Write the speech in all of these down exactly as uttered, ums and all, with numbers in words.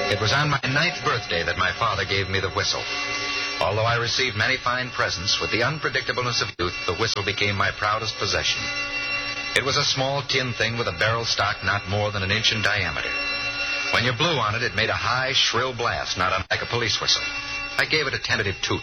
It was on my ninth birthday that my father gave me the whistle. Although I received many fine presents, with the unpredictableness of youth, the whistle became my proudest possession. It was a small tin thing with a barrel stock not more than an inch in diameter. When you blew on it, it made a high, shrill blast, not unlike a police whistle. I gave it a tentative toot.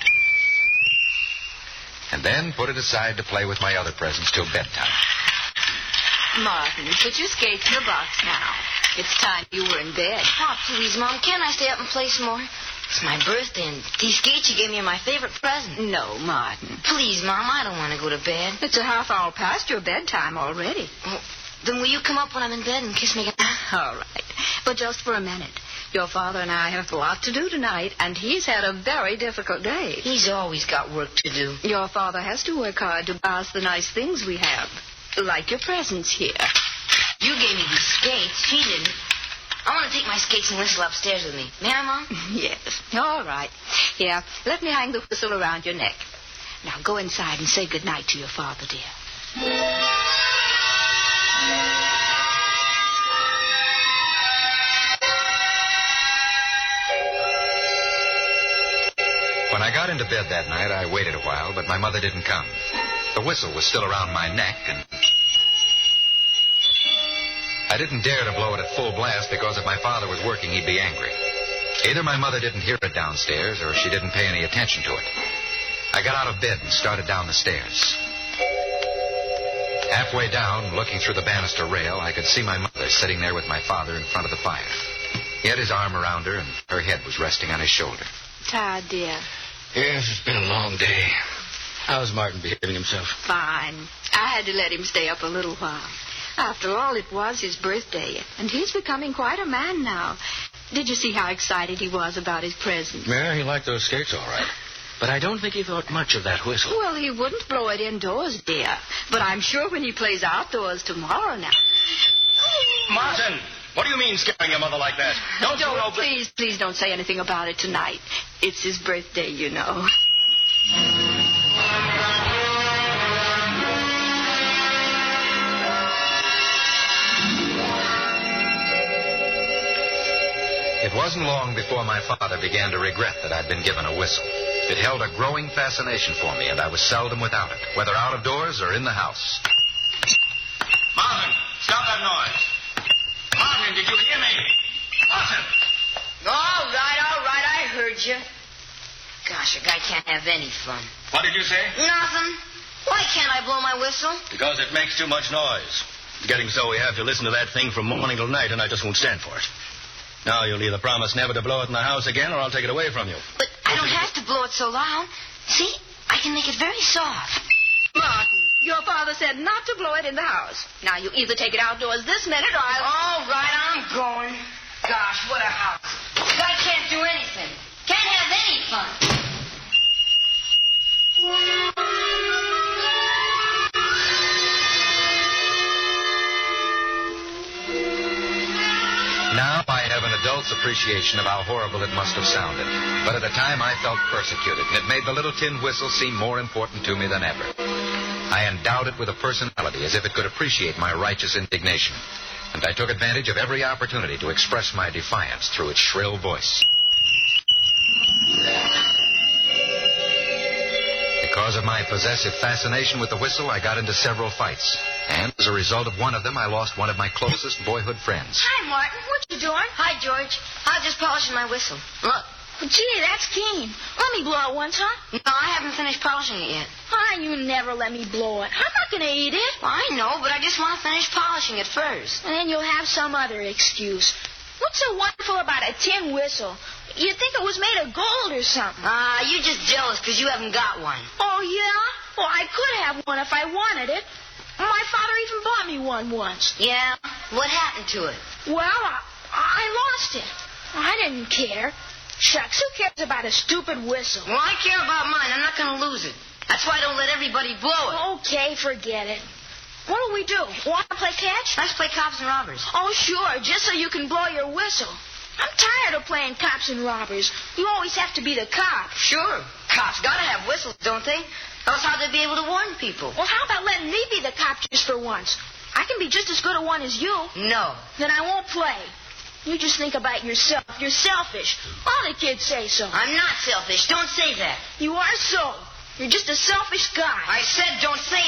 And then put it aside to play with my other presents till bedtime. Martin, put your skates in the box now. It's time you were in bed. Oh, please, Mom, can't I stay up and play some more? It's my birthday, and these skates you gave me are my favorite present. No, Martin. Please, Mom, I don't want to go to bed. It's a half hour past your bedtime already. Well, then will you come up when I'm in bed and kiss me again? All right. But just for a minute. Your father and I have a lot to do tonight, and he's had a very difficult day. He's always got work to do. Your father has to work hard to buy us the nice things we have, like your presents here. You gave me these skates. He didn't. I want to take my skates and whistle upstairs with me. May I, Mom? Yes. All right. Here, let me hang the whistle around your neck. Now go inside and say good night to your father, dear. When I got into bed that night, I waited a while, but my mother didn't come. The whistle was still around my neck, and I didn't dare to blow it at full blast because if my father was working, he'd be angry. Either my mother didn't hear it downstairs or she didn't pay any attention to it. I got out of bed and started down the stairs. Halfway down, looking through the banister rail, I could see my mother sitting there with my father in front of the fire. He had his arm around her, and her head was resting on his shoulder. Tired, dear? Yes, it's been a long day. How's Martin behaving himself? Fine. I had to let him stay up a little while. After all, it was his birthday, and he's becoming quite a man now. Did you see how excited he was about his present? Yeah, he liked those skates all right. But I don't think he thought much of that whistle. Well, he wouldn't blow it indoors, dear. But I'm sure when he plays outdoors tomorrow now... Martin! What do you mean scaring your mother like that? Don't, don't you know... Please, please don't say anything about it tonight. It's his birthday, you know. It wasn't long before my father began to regret that I'd been given a whistle. It held a growing fascination for me, and I was seldom without it, whether out of doors or in the house. Martin, stop that noise. Martin, did you hear me? Martin! All right, all right, I heard you. Gosh, a guy can't have any fun. What did you say? Nothing. Why can't I blow my whistle? Because it makes too much noise. It's getting so we have to listen to that thing from morning till night, and I just won't stand for it. Now you'll either promise never to blow it in the house again, or I'll take it away from you. But I don't have to blow it so loud. See, I can make it very soft. Martin, your father said not to blow it in the house. Now, you either take it outdoors this minute, or I'll... All right, I'm going. Gosh, what a house. The guy can't do anything. Can't have any fun. Now I have an adult's appreciation of how horrible it must have sounded. But at the time I felt persecuted, and it made the little tin whistle seem more important to me than ever. I endowed it with a personality as if it could appreciate my righteous indignation. And I took advantage of every opportunity to express my defiance through its shrill voice. Because of my possessive fascination with the whistle, I got into several fights. And as a result of one of them, I lost one of my closest boyhood friends. Hi, Martin. What you doing? Hi, George. I was just polishing my whistle. Look. Gee, that's keen. Let me blow it once, huh? No, I haven't finished polishing it yet. Ah, you never let me blow it. I'm not going to eat it. Well, I know, but I just want to finish polishing it first. And then you'll have some other excuse. What's so wonderful about a tin whistle? You'd think it was made of gold or something. Ah, uh, you're just jealous because you haven't got one. Oh, yeah? Well, I could have one if I wanted it. My father even bought me one once. Yeah? What happened to it? Well, I, I lost it. I didn't care. Shucks, who cares about a stupid whistle? Well, I care about mine. I'm not going to lose it. That's why I don't let everybody blow it. Okay, forget it. What'll we do? Want to play catch? Let's play cops and robbers. Oh, sure, just so you can blow your whistle. I'm tired of playing cops and robbers. You always have to be the cop. Sure. Cops got to have whistles, don't they? Else how'd they be able to warn people? Well, how about letting me be the cop just for once? I can be just as good a one as you. No. Then I won't play. You just think about yourself. You're selfish. All the kids say so. I'm not selfish. Don't say that. You are so. You're just a selfish guy. I said don't say